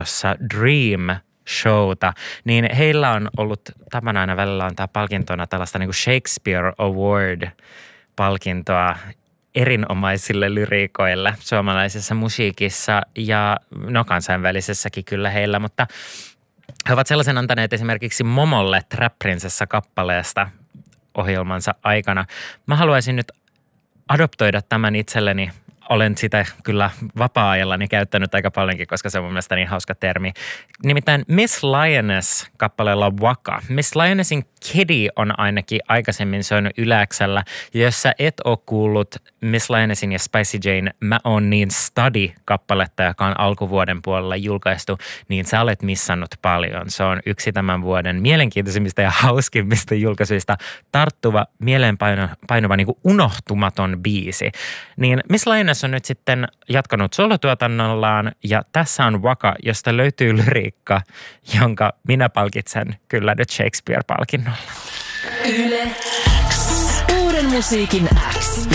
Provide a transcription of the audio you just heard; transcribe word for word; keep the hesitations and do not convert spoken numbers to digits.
Dream showta, niin heillä on ollut tapana aina välillä antaa palkintona tällaista niin kuin Shakespeare Award-palkintoa erinomaisille lyriikoille suomalaisessa musiikissa ja no kansainvälisessäkin kyllä heillä, mutta he ovat sellaisen antaneet esimerkiksi Momolle Trap Prinsessa-kappaleesta ohjelmansa aikana. Mä haluaisin nyt adoptoida tämän itselleni. Olen sitä kyllä vapaa-ajallani käyttänyt aika paljonkin, koska se on mun mielestä niin hauska termi. Nimittäin Miss Lioness kappaleella Waka. Miss Lionessin Kitty on ainakin aikaisemmin soinut Yläksellä. Ja jos sä et ole kuullut Miss Lionessin ja Spicy Jane Mä oon niin Study-kappaletta, joka on alkuvuoden puolella julkaistu, niin sä olet missannut paljon. Se on yksi tämän vuoden mielenkiintoisimmista ja hauskimmista julkaisuista. Tarttuva, mieleenpainuva, niin kuin unohtumaton biisi. Niin Miss Lioness on nyt sitten jatkanut solotuotannollaan ja tässä on Waka, josta löytyy lyriikka, jonka minä palkitsen kyllä nyt Shakespeare-palkinnolla. Yle X. Uuden musiikin X.